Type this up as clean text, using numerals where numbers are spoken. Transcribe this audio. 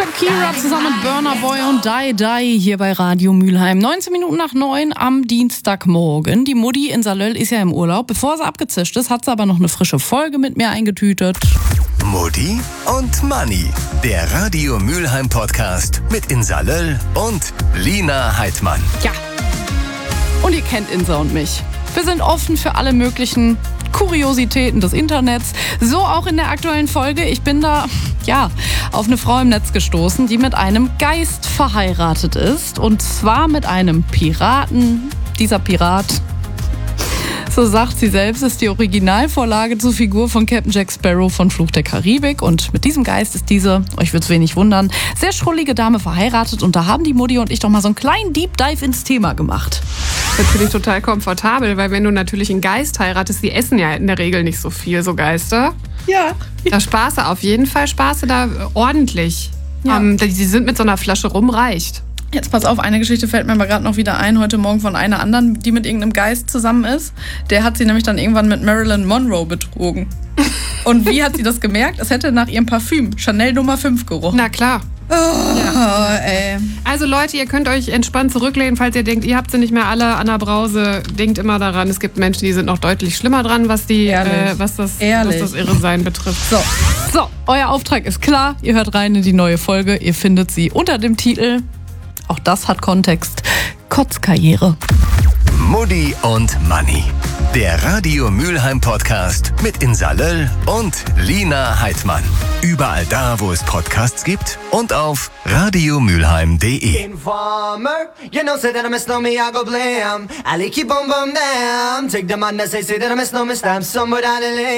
Shakira zusammen mit Burna Boy und Die hier bei Radio Mülheim. 19 Minuten nach 9 am Dienstagmorgen. Die Mutti in Salöll ist ja im Urlaub. Bevor sie abgezischt ist, hat sie aber noch eine frische Folge mit mir eingetütet. Mutti und Manni, der Radio Mülheim Podcast mit Insa Löll und Lina Heidmann. Ja, und ihr kennt Insa und mich. Wir sind offen für alle möglichen Kuriositäten des Internets. So auch in der aktuellen Folge. Ich bin da, auf eine Frau im Netz gestoßen, die mit einem Geist verheiratet ist. Und zwar mit einem Piraten. Dieser Pirat, so sagt sie selbst, ist die Originalvorlage zur Figur von Captain Jack Sparrow von Fluch der Karibik. Und mit diesem Geist ist diese, euch wird's wenig wundern, sehr schrullige Dame verheiratet. Und da haben die Mutti und ich doch mal so einen kleinen Deep Dive ins Thema gemacht. Natürlich total komfortabel, weil wenn du natürlich einen Geist heiratest, die essen ja in der Regel nicht so viel, so Geister. Ja. Da Spaße, auf jeden Fall Spaße da ordentlich. Ja. Die sind mit so einer Flasche rum, reicht. Jetzt pass auf, eine Geschichte fällt mir aber gerade noch wieder ein, heute Morgen von einer anderen, die mit irgendeinem Geist zusammen ist. Der hat sie nämlich dann irgendwann mit Marilyn Monroe betrogen. Und wie hat sie das gemerkt? Es hätte nach ihrem Parfüm Chanel Nummer 5 gerochen. Na klar. Ey. Also Leute, ihr könnt euch entspannt zurücklehnen, falls ihr denkt, ihr habt sie nicht mehr alle an der Brause. Denkt immer daran, es gibt Menschen, die sind noch deutlich schlimmer dran, was das Irresein betrifft. So, euer Auftrag ist klar. Ihr hört rein in die neue Folge. Ihr findet sie unter dem Titel, auch das hat Kontext, Kotzkarriere. Mutti und Manni, der Radio Mülheim Podcast mit Insa Löll und Lina Heidmann. Überall da, wo es Podcasts gibt und auf radiomülheim.de. Informer, you know, say that I miss no me, I go blam. I keep on bum down. Take the man that say that I miss no me, stamp somewhere down the lane.